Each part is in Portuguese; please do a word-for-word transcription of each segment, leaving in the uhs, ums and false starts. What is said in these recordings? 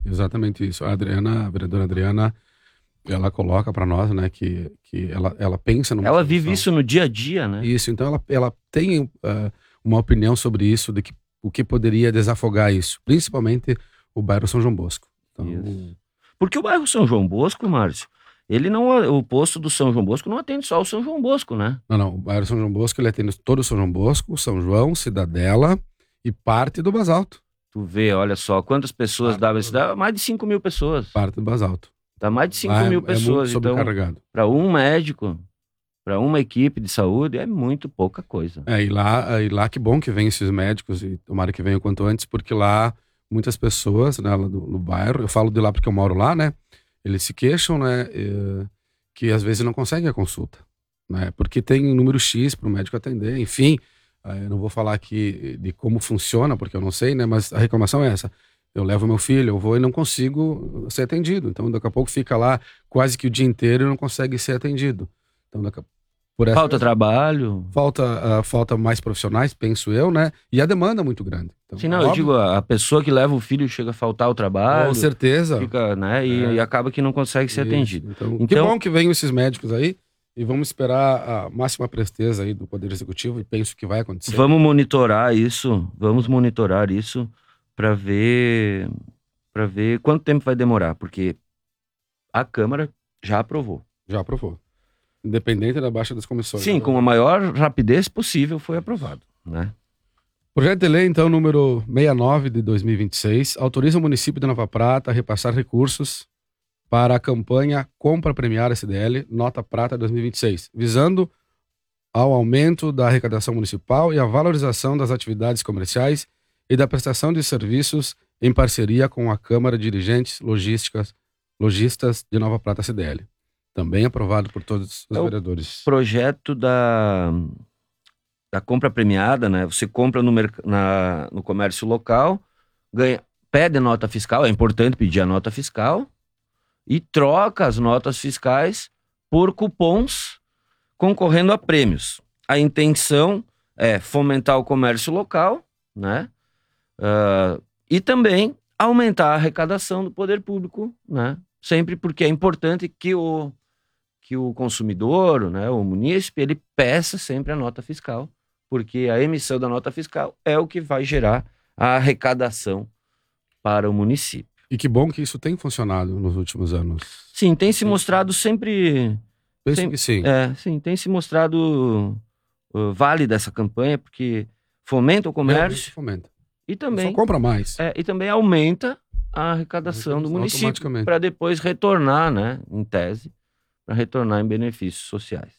Exatamente isso. A Adriana, a vereadora Adriana, ela coloca para nós, né, que, que ela, ela pensa numa Ela solução. vive isso no dia a dia, né? Isso, então ela, ela tem uh, uma opinião sobre isso, de que, o que poderia desafogar isso, principalmente o bairro São João Bosco. Então, Isso. Porque o bairro São João Bosco, Márcio, ele não, o posto do São João Bosco não atende só o São João Bosco, né? não, não, o bairro São João Bosco, ele atende todo o São João Bosco, São João, Cidadela e parte do Basalto. Tu vê, olha só, quantas pessoas Parte dava do- isso? Dá mais de cinco mil pessoas. Parte do Basalto. Dá mais de cinco Lá é- mil é pessoas. muito Então, sobrecarregado. para um médico, para uma equipe de saúde, é muito pouca coisa. É, e lá, e lá que bom que vem esses médicos, e tomara que venham o quanto antes, porque lá muitas pessoas, né, lá do, no bairro, eu falo de lá porque eu moro lá, né, eles se queixam, né, eh, que às vezes não conseguem a consulta, né, porque tem um número X para o médico atender, enfim, eh, eu não vou falar aqui de como funciona, porque eu não sei, né, mas a reclamação é essa. Eu levo meu filho, eu vou e não consigo ser atendido, então daqui a pouco fica lá quase que o dia inteiro e não consegue ser atendido. Então daqui a por essa Falta trabalho. Falta, uh, falta mais profissionais, penso eu, né? E a demanda é muito grande. Então, Sim, não, eu óbvio, digo, a a pessoa que leva o filho chega a faltar o trabalho, com certeza. fica, né, e, É. e acaba que não consegue ser Isso. atendido. Então, que Então- bom que venham esses médicos aí e vamos esperar a máxima presteza aí do Poder Executivo e penso que vai acontecer. Vamos monitorar isso, vamos monitorar isso para ver, para ver quanto tempo vai demorar, porque a Câmara já aprovou. Já aprovou. Independente da baixa das comissões. Sim, né? com a maior rapidez possível foi aprovado, né? Projeto de lei, então, número sessenta e nove de dois mil e vinte e seis, autoriza o município de Nova Prata a repassar recursos para a campanha Compra Premiada S D L Nota Prata dois mil e vinte e seis, visando ao aumento da arrecadação municipal e a valorização das atividades comerciais e da prestação de serviços em parceria com a Câmara de Dirigentes Logísticas, Logistas de Nova Prata S D L. Também aprovado por todos os É o vereadores. Projeto da, da compra premiada, né? Você compra no, merc- na, no comércio local, ganha, pede nota fiscal, é importante pedir a nota fiscal, e troca as notas fiscais por cupons concorrendo a prêmios. A intenção é fomentar o comércio local, né? Ah, e também aumentar a arrecadação do poder público, né? Sempre porque é importante que o, que o consumidor, né, o munícipe, ele peça sempre a nota fiscal, porque a emissão da nota fiscal é o que vai gerar a arrecadação para o município. E que bom que isso tem funcionado nos últimos anos. Sim, tem se mostrado sempre... Penso Sim, que sim. É, sim, tem se mostrado uh, válida essa campanha, porque fomenta o Realmente comércio fomenta. e Só também, compra mais. é, e também aumenta a arrecadação do município Automaticamente. para depois retornar, né, em tese, para retornar em benefícios sociais.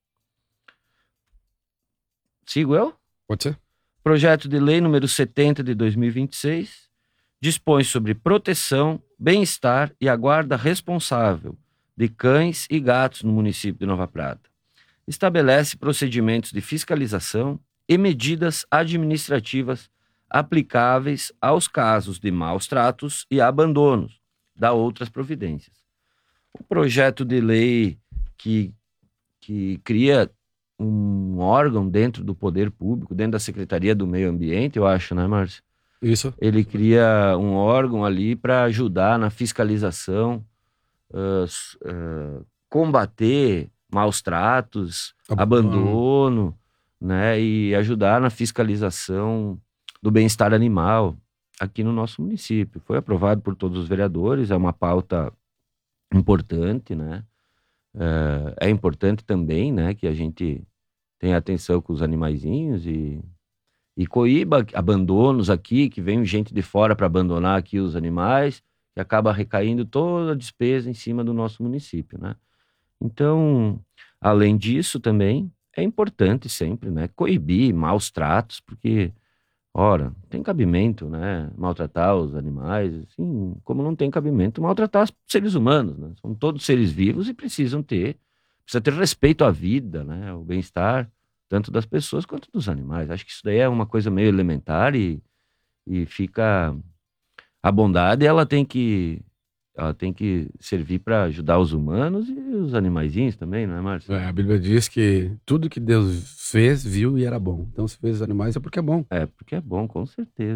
Sigo eu? Pode ser? Projeto de lei número setenta de dois mil e vinte e seis dispõe sobre proteção, bem-estar e a guarda responsável de cães e gatos no município de Nova Prata. Estabelece procedimentos de fiscalização e medidas administrativas aplicáveis aos casos de maus tratos e abandonos, da outras providências. O projeto de lei que, que cria um órgão dentro do poder público, dentro da Secretaria do Meio Ambiente, eu acho, né, Márcio? Isso. Ele cria um órgão ali para ajudar na fiscalização, uh, uh, combater maus tratos, Abandono. abandono, né, e ajudar na fiscalização do bem-estar animal aqui no nosso município. Foi aprovado por todos os vereadores, é uma pauta importante, né? É, é importante também, né, que a gente tenha atenção com os animaizinhos e, e coíba abandonos aqui, que vem gente de fora para abandonar aqui os animais, que acaba recaindo toda a despesa em cima do nosso município, né? Então, além disso também, é importante sempre, né, coibir maus tratos, porque, ora, tem cabimento, né, maltratar os animais, assim, como não tem cabimento maltratar os seres humanos, né? São todos seres vivos e precisam ter, precisa ter respeito à vida, né, ao bem-estar, tanto das pessoas quanto dos animais. Acho que isso daí é uma coisa meio elementar e, e fica... A bondade, ela tem que... Ela tem que servir para ajudar os humanos e os animaizinhos também, não é, Márcio? É, a Bíblia diz que tudo que Deus fez, viu e era bom. Então, se fez os animais é porque é bom. É, porque é bom, com certeza.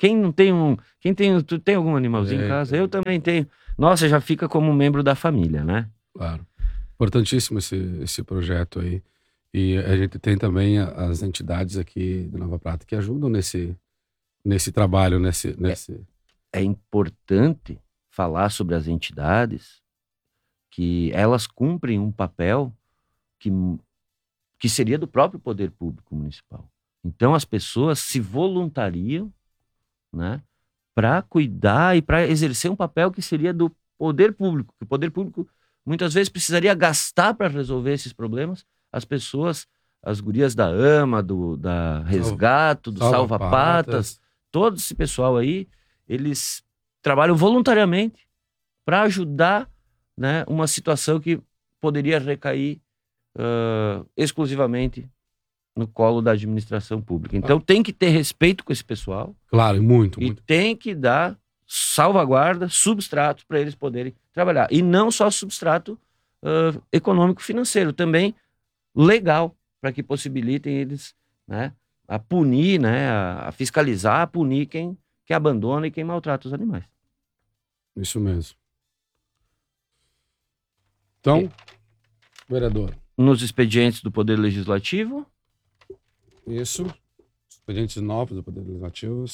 Quem não tem um... Quem tem... Tu tem algum animalzinho É, em casa? é. Eu também tenho. Nossa, já fica como membro da família, né? Claro. Importantíssimo esse, esse projeto aí. E a gente tem também a- as entidades aqui de Nova Prata que ajudam nesse, nesse trabalho, nesse, nesse... É importante falar sobre as entidades que elas cumprem um papel que, que seria do próprio poder público municipal. Então as pessoas se voluntariam, né, para cuidar e para exercer um papel que seria do poder público. Que o poder público muitas vezes precisaria gastar para resolver esses problemas. As pessoas, as gurias da AMA, do da Resgato, do Salva Patas, todo esse pessoal aí, eles trabalham voluntariamente para ajudar, né, uma situação que poderia recair uh, exclusivamente no colo da administração pública. Então tem que ter respeito com esse pessoal. Claro, muito, e muito. tem que dar salvaguarda, substratos para eles poderem trabalhar. E não só substrato uh, econômico-financeiro, também legal, para que possibilitem eles, né, a punir, né, a, a fiscalizar, a punir quem, quem abandona e quem maltrata os animais. Isso mesmo. Então, vereador. Nos expedientes do Poder Legislativo, Isso. Expedientes novos do Poder Legislativo.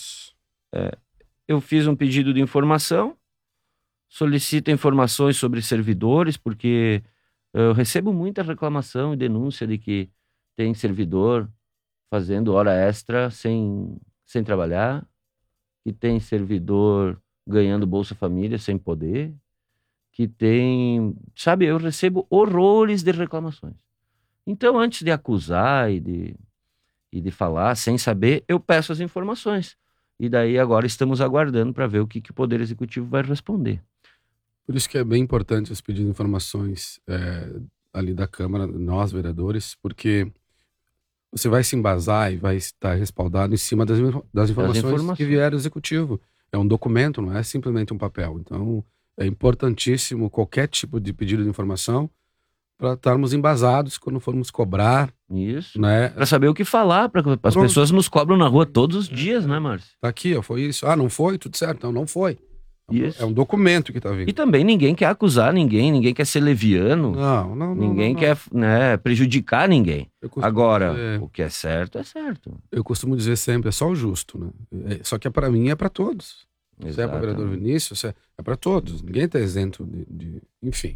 eu fiz um pedido de informação, solicito informações sobre servidores, porque eu recebo muita reclamação e denúncia de que tem servidor fazendo hora extra sem, sem trabalhar, que tem servidor ganhando Bolsa Família sem poder, que tem... Sabe, eu recebo horrores de reclamações. Então, antes de acusar e de, e de falar sem saber, eu peço as informações. E daí agora estamos aguardando para ver o que, que o Poder Executivo vai responder. Por isso que é bem importante esse pedido de informações é, ali da Câmara, nós vereadores, porque você vai se embasar e vai estar respaldado em cima das, das informações, informações. que vieram do Executivo. É um documento, não é simplesmente um papel. Então, é importantíssimo qualquer tipo de pedido de informação para estarmos embasados quando formos cobrar, Isso. né? Para saber o que falar, para as Pronto. pessoas nos cobram na rua todos os dias, né, Márcio? Tá aqui, ó, foi isso. Ah, não foi? Tudo certo. Então, não foi. É um, Isso. é um documento que tá vindo. E também ninguém quer acusar ninguém, ninguém quer ser leviano, Não, não, não. ninguém não, não. quer, né, prejudicar ninguém. Eu costumo Agora, dizer- o que é certo é certo. Eu costumo dizer sempre, é só o justo, né? É- só que é para mim, é para todos. Se é para o vereador Exatamente. Vinícius, é, é para todos. Ninguém está isento de, de- Enfim.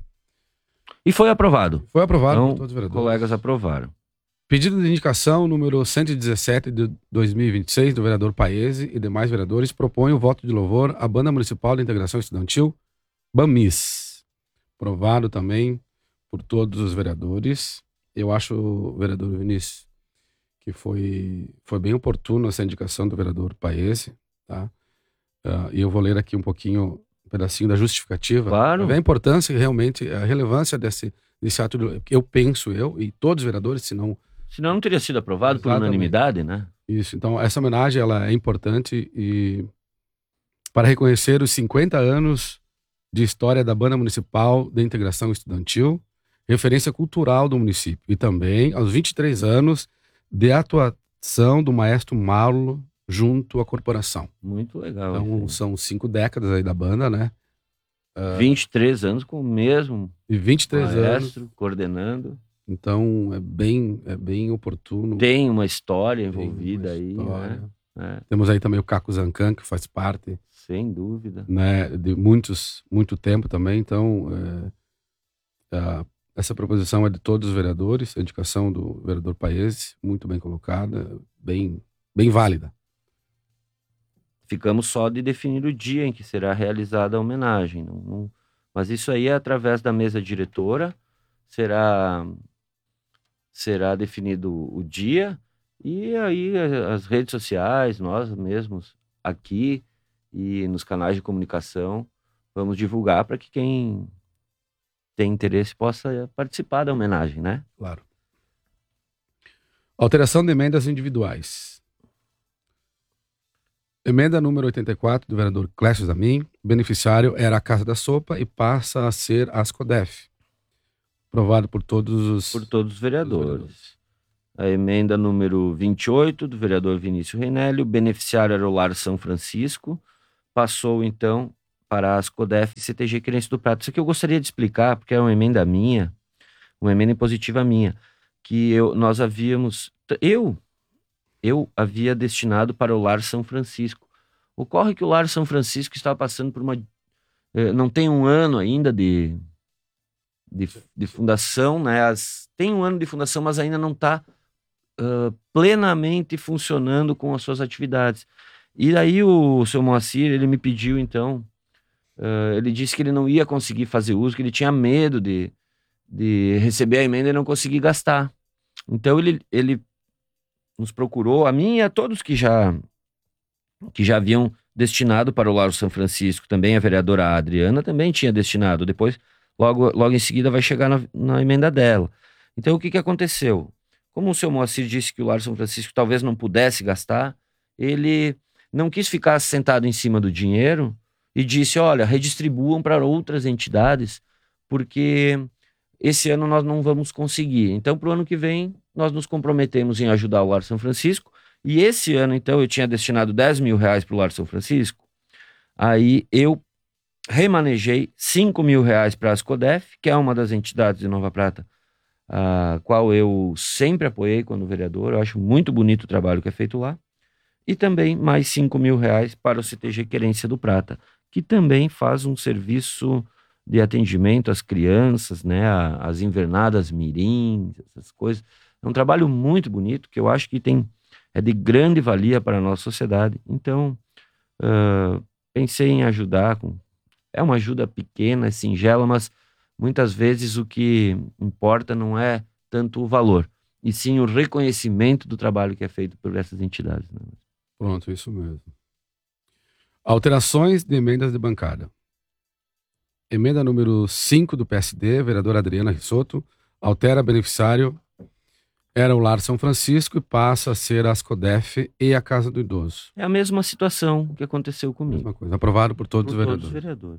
E foi aprovado. Foi aprovado Então, por todos os vereadores. colegas aprovaram. Pedido de indicação número cento e dezessete de dois mil e vinte e seis do vereador Paese e demais vereadores propõe o voto de louvor à Banda Municipal de Integração Estudantil, BAMIS. Aprovado também por todos os vereadores. Eu acho, vereador Vinícius, que foi, foi bem oportuno essa indicação do vereador Paese, tá? Ah, e eu vou ler aqui um pouquinho, um pedacinho da justificativa. Claro. Pra ver a importância, realmente, a relevância desse, desse ato, do, que eu penso, eu e todos os vereadores, se não Senão não teria sido aprovado por Exatamente. unanimidade, né? isso. Então, essa homenagem ela é importante e para reconhecer os cinquenta anos de história da Banda Municipal de Integração Estudantil, referência cultural do município, e também aos vinte e três anos de atuação do maestro Marlo junto à corporação. Muito legal. Então, são cinco décadas aí da banda, né? vinte e três anos com o mesmo E vinte e três anos. maestro, coordenando. Então, é bem, é bem oportuno. Tem uma história Tem uma envolvida aí, história. né? É, Temos aí também o Caco Zancan, que faz parte, sem dúvida. né, de muitos, muito tempo também. Então, é, a- essa proposição é de todos os vereadores, a indicação do vereador Paese, muito bem colocada, bem, bem válida. Ficamos só de definir o dia em que será realizada a homenagem. Não, não- mas isso aí é através da mesa diretora, será, será definido o dia, e aí a- as redes sociais, nós mesmos aqui e nos canais de comunicação, vamos divulgar para que quem tem interesse possa participar da homenagem, né? Claro. Alteração de emendas individuais. Emenda número oitenta e quatro do vereador Clécio Zamin. Beneficiário era a Casa da Sopa e passa a ser a Ascodef. Aprovado por todos os... Por todos os vereadores. vereadores. A emenda número vinte e oito, do vereador Vinícius Reinelli, o beneficiário era o Lar São Francisco, passou então para as CODEF e C T G Querência do Prata. Isso aqui eu gostaria de explicar, porque é uma emenda minha, uma emenda impositiva minha, que eu, nós havíamos, eu, eu havia destinado para o Lar São Francisco. Ocorre que o Lar São Francisco estava passando por uma, eh, não tem um ano ainda de, de, de fundação, né? As, tem um ano de fundação, mas ainda não está Uh, plenamente funcionando com as suas atividades. E aí o seu Moacir, ele me pediu então, uh, ele disse que ele não ia conseguir fazer uso, que ele tinha medo de, de receber a emenda e não conseguir gastar. Então ele, ele nos procurou, a mim e a todos que já, que já haviam destinado para o Lar São Francisco, também a vereadora Adriana também tinha destinado, depois logo, logo em seguida vai chegar na, na emenda dela. Então o que, que aconteceu? Como o seu Moacir disse que o Lar São Francisco talvez não pudesse gastar, ele não quis ficar sentado em cima do dinheiro e disse, olha, redistribuam para outras entidades, porque esse ano nós não vamos conseguir. Então, para o ano que vem, nós nos comprometemos em ajudar o Lar São Francisco, e esse ano, então, eu tinha destinado dez mil reais para o Lar São Francisco, aí eu remanejei cinco mil reais para a Ascodef, que é uma das entidades de Nova Prata, a qual eu sempre apoiei quando vereador. Eu acho muito bonito o trabalho que é feito lá. E também mais cinco mil reais para o C T G Querência do Prata, que também faz um serviço de atendimento às crianças, né, às invernadas mirins, essas coisas. É um trabalho muito bonito, que eu acho que tem, é de grande valia para a nossa sociedade. Então, uh, pensei em ajudar. Com, é uma ajuda pequena, singela, mas muitas vezes o que importa não é tanto o valor, e sim o reconhecimento do trabalho que é feito por essas entidades. Né? Pronto, isso mesmo. Alterações de emendas de bancada. Emenda número cinco do P S D, vereadora Adriana Risotto, altera beneficiário, era o Lar São Francisco e passa a ser a Ascodef e a Casa do Idoso. É a mesma situação que aconteceu comigo. Mesma coisa, aprovado por todos, por os, vereadores. todos os vereadores.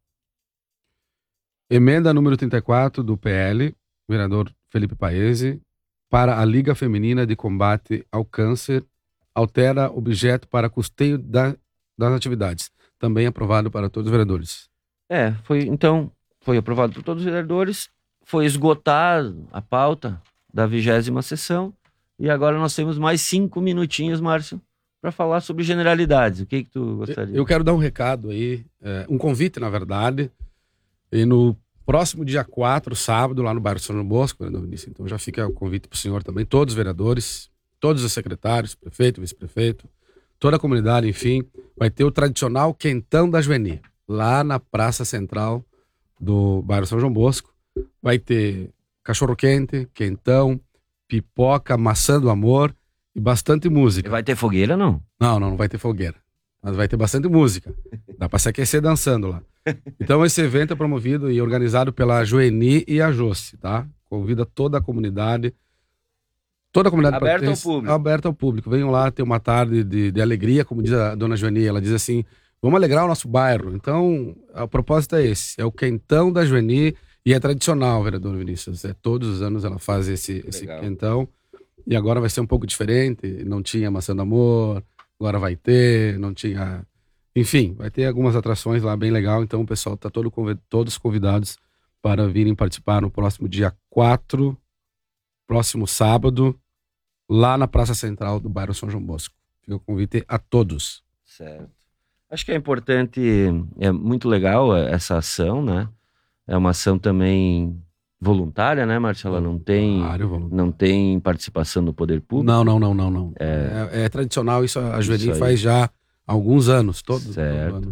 Emenda número trinta e quatro do P L, vereador Felipe Paese, para a Liga Feminina de Combate ao Câncer, altera objeto para custeio da, das atividades. Também aprovado para todos os vereadores. É, foi, então, foi aprovado por todos os vereadores, foi esgotar a pauta da vigésima sessão, e agora nós temos mais cinco minutinhos, Márcio, para falar sobre generalidades. O que que tu gostaria? Eu quero dar um recado aí, é, um convite, na verdade. E no próximo dia quatro, sábado, lá no bairro São João Bosco, vereador Vinícius, então já fica o convite para o senhor também, todos os vereadores, todos os secretários, prefeito, vice-prefeito, toda a comunidade, enfim, vai ter o tradicional quentão da Jueni, lá na praça central do bairro São João Bosco. Vai ter cachorro-quente, quentão, pipoca, maçã do amor e bastante música. E vai ter fogueira, não? Não, não, não vai ter fogueira. Mas vai ter bastante música. Dá para se aquecer dançando lá. Então esse evento é promovido e organizado pela Jueni e a Josse, tá? Convida toda a comunidade. Toda a comunidade aberto pertence, ao público. Aberto ao público. Venham lá ter uma tarde de, de alegria, como diz a dona Jueni. Ela diz assim, vamos alegrar o nosso bairro. Então, o propósito é esse. É o quentão da Jueni e é tradicional, vereador Vinícius. É, todos os anos ela faz esse, esse quentão. E agora vai ser um pouco diferente. Não tinha maçã do amor, agora vai ter, não tinha... Enfim, vai ter algumas atrações lá bem legal, então o pessoal está todo, todos convidados para virem participar no próximo dia quatro, próximo sábado, lá na Praça Central do bairro São João Bosco. Fica o convite a todos. Certo. Acho que é importante, é muito legal essa ação, né? É uma ação também voluntária, né, Marcela? Não tem, não tem participação do poder público? Não, não, não, não. não. É... É, é tradicional, isso a Jueni faz já há alguns anos, todos. Certo. Todo ano.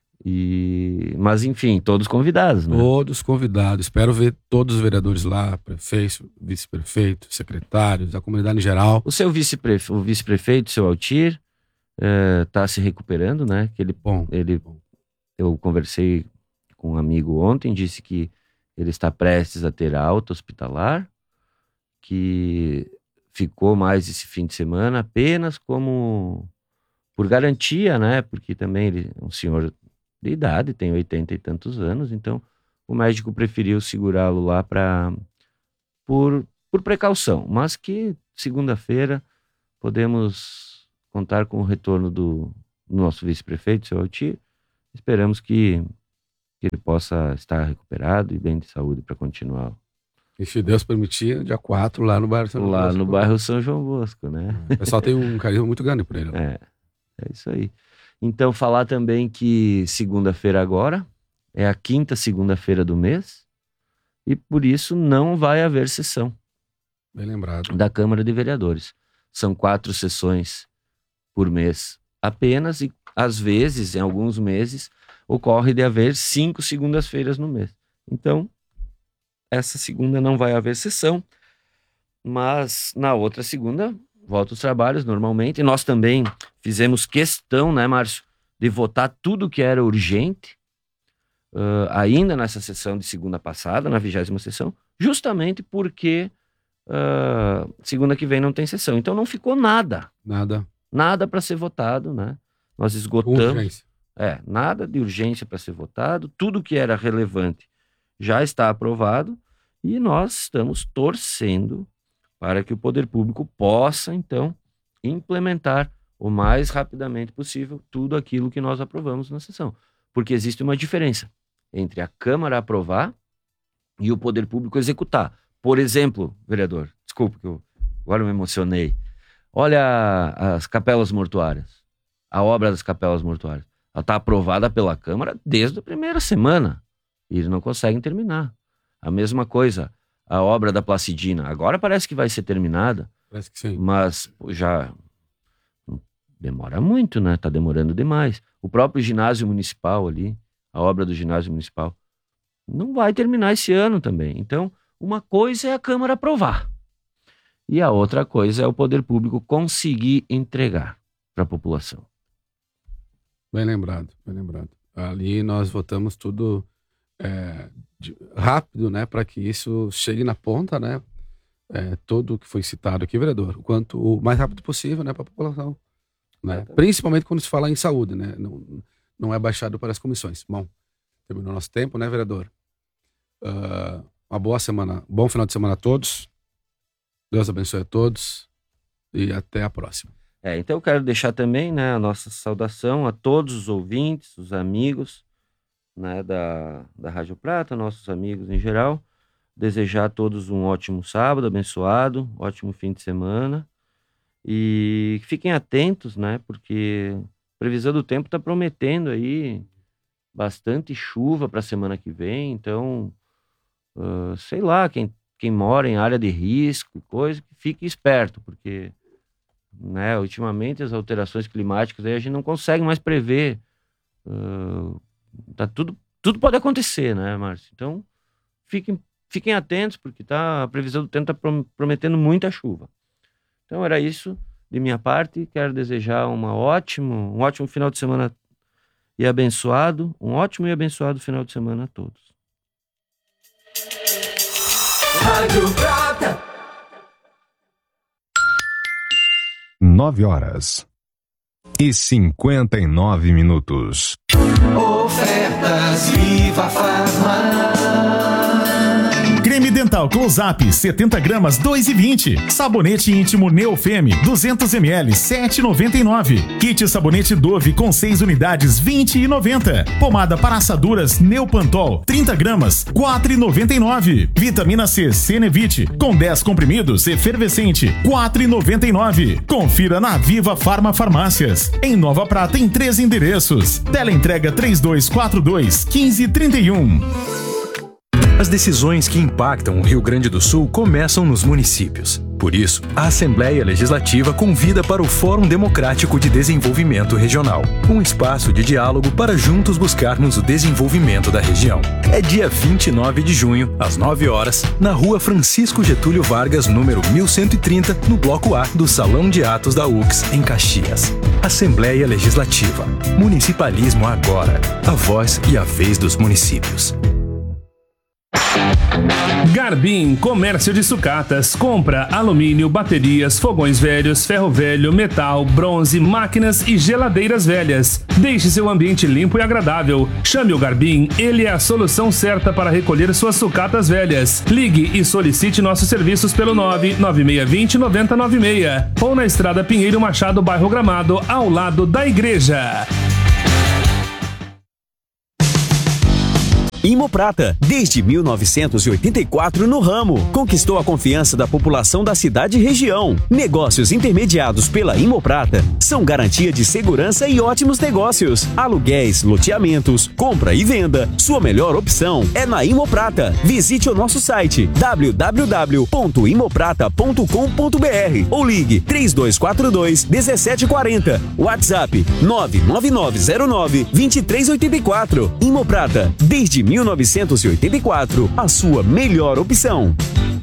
E... Mas, enfim, todos convidados, né? Todos convidados. Espero ver todos os vereadores lá, prefeitos, vice-prefeitos, secretários, a comunidade em geral. O seu vice-prefeito, o vice-prefeito, seu Altir, está é, se recuperando, né? Que ele, bom, ele, bom. Eu conversei com um amigo ontem, disse que ele está prestes a ter alta hospitalar, que ficou mais esse fim de semana apenas como por garantia, né? Porque também ele é um senhor de idade, tem oitenta e tantos anos, então o médico preferiu segurá-lo lá para por por precaução, mas que segunda-feira podemos contar com o retorno do nosso vice-prefeito, seu Altir. Esperamos que, que ele possa estar recuperado e bem de saúde para continuar. E se Deus permitir, dia quatro, lá no bairro São João Lá Bosco. no bairro São João Bosco, né? O pessoal tem um carinho muito grande por ele. É, é isso aí. Então, falar também que segunda-feira agora é a quinta segunda-feira do mês e por isso não vai haver sessão. Bem lembrado. Da Câmara de Vereadores. São quatro sessões por mês apenas e, às vezes, em alguns meses, ocorre de haver cinco segundas-feiras no mês. Então, essa segunda não vai haver sessão, mas na outra segunda volta os trabalhos normalmente. E nós também fizemos questão, né, Márcio, de votar tudo que era urgente uh, ainda nessa sessão de segunda passada, na vigésima sessão, justamente porque uh, segunda que vem não tem sessão. Então não ficou nada. Nada. Nada para ser votado, né? Nós esgotamos. Urgência. É, nada de urgência para ser votado. Tudo que era relevante já está aprovado e nós estamos torcendo para que o poder público possa, então, implementar o mais rapidamente possível tudo aquilo que nós aprovamos na sessão. Porque existe uma diferença entre a Câmara aprovar e o poder público executar. Por exemplo, vereador, desculpa que eu agora eu me emocionei. Olha as capelas mortuárias, a obra das capelas mortuárias. Ela está aprovada pela Câmara desde a primeira semana. E eles não conseguem terminar. A mesma coisa, a obra da Placidina. Agora parece que vai ser terminada. Parece que sim. Mas pô, já demora muito, né? Tá demorando demais. O próprio ginásio municipal ali, a obra do ginásio municipal, não vai terminar esse ano também. Então, uma coisa é a Câmara aprovar. E a outra coisa é o poder público conseguir entregar para a população. Bem lembrado, bem lembrado. Ali nós votamos tudo é, de, rápido, né, para que isso chegue na ponta, né, é, todo o que foi citado aqui, vereador, o quanto o mais rápido possível, né, para a população, né, é, principalmente quando se fala em saúde, né, não, não é baixado para as comissões. Bom, terminou nosso tempo, né, vereador? Uh, uma boa semana, bom final de semana a todos. Deus abençoe a todos e até a próxima. É, então eu quero deixar também, né, a nossa saudação a todos os ouvintes, os amigos, né, da, da Rádio Prata, nossos amigos em geral. Desejar a todos um ótimo sábado, abençoado, ótimo fim de semana. E fiquem atentos, né, porque a previsão do tempo está prometendo aí bastante chuva para a semana que vem. Então, uh, sei lá, quem, quem mora em área de risco e coisa, fique esperto, porque... né, ultimamente as alterações climáticas aí a gente não consegue mais prever, uh, tá tudo, tudo pode acontecer, né, Márcio? Então fiquem, fiquem atentos porque tá, a previsão do tempo está prometendo muita chuva. Então era isso de minha parte. Quero desejar uma ótimo, um ótimo final de semana e abençoado, um ótimo e abençoado final de semana a todos. Rádio Prata. Nove horas e cinquenta e nove minutos. Ofertas Viva Farma. Creme dental Close-Up setenta gramas dois e vinte. Sabonete íntimo Neofeme duzentos mililitros sete e noventa e nove. Kit sabonete Dove com seis unidades vinte e noventa. Pomada para assaduras Neopantol trinta gramas quatro e noventa e nove. Vitamina C Cenevite com dez comprimidos efervescente quatro e noventa e nove. Confira na Viva Farma Farmácias. Em Nova Prata em três endereços. Teleentrega trinta e dois quarenta e dois quinze trinta e um. As decisões que impactam o Rio Grande do Sul começam nos municípios. Por isso, a Assembleia Legislativa convida para o Fórum Democrático de Desenvolvimento Regional, um espaço de diálogo para juntos buscarmos o desenvolvimento da região. É dia vinte e nove de junho, às nove horas, na Rua Francisco Getúlio Vargas, número mil cento e trinta, no Bloco A do Salão de Atos da U C S, em Caxias. Assembleia Legislativa. Municipalismo agora. A voz e a vez dos municípios. Garbim Comércio de Sucatas. Compra alumínio, baterias, fogões velhos, ferro velho, metal, bronze, máquinas e geladeiras velhas. Deixe seu ambiente limpo e agradável. Chame o Garbim, ele é a solução certa para recolher suas sucatas velhas. Ligue e solicite nossos serviços pelo nove nove seis dois zero nove zero nove seis ou na Estrada Pinheiro Machado, bairro Gramado, ao lado da igreja. Imoprata, desde mil novecentos e oitenta e quatro no ramo, conquistou a confiança da população da cidade e região. Negócios intermediados pela Imoprata são garantia de segurança e ótimos negócios. Aluguéis, loteamentos, compra e venda. Sua melhor opção é na Imoprata. Visite o nosso site w w w ponto imoprata ponto com ponto b r ou ligue três dois quatro dois um sete quatro zero. WhatsApp nove nove nove zero nove dois três oito quatro. Imoprata, desde mil novecentos e oitenta e quatro, a sua melhor opção.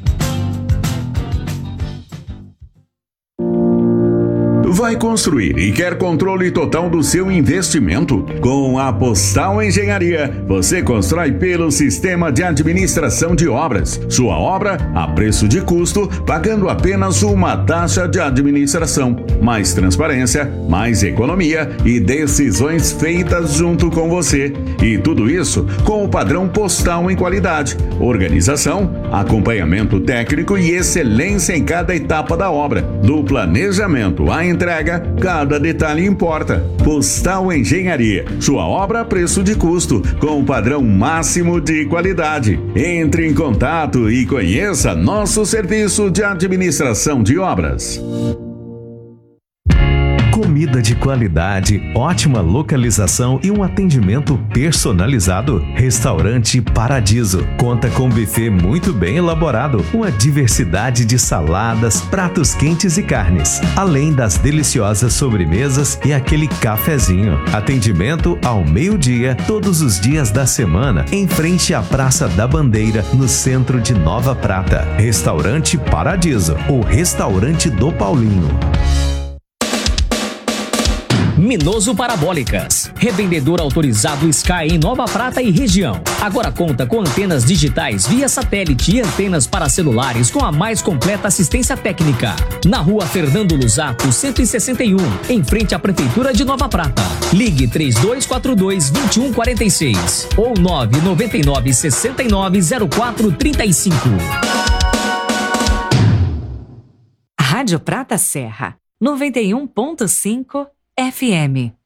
Vai construir e quer controle total do seu investimento? Com a Postal Engenharia, você constrói pelo sistema de administração de obras. Sua obra a preço de custo, pagando apenas uma taxa de administração. Mais transparência, mais economia e decisões feitas junto com você. E tudo isso com o padrão postal em qualidade, organização, acompanhamento técnico e excelência em cada etapa da obra. Do planejamento à entrega, cada detalhe importa. Postal Engenharia, sua obra a preço de custo, com o padrão máximo de qualidade. Entre em contato e conheça nosso serviço de administração de obras. Comida de qualidade, ótima localização e um atendimento personalizado. Restaurante Paradiso conta com um buffet muito bem elaborado, uma diversidade de saladas, pratos quentes e carnes, além das deliciosas sobremesas e aquele cafezinho. Atendimento ao meio-dia, todos os dias da semana, em frente à Praça da Bandeira, no centro de Nova Prata. Restaurante Paradiso, o restaurante do Paulinho. Minoso Parabólicas, revendedor autorizado Sky em Nova Prata e região. Agora conta com antenas digitais via satélite e antenas para celulares com a mais completa assistência técnica. Na rua Fernando Luzato, cento e sessenta e um, em frente à Prefeitura de Nova Prata. Ligue três dois quatro dois, dois um quatro seis ou nove nove nove, seis nove zero quatro três cinco. Rádio Prata Serra, noventa e um ponto cinco F M.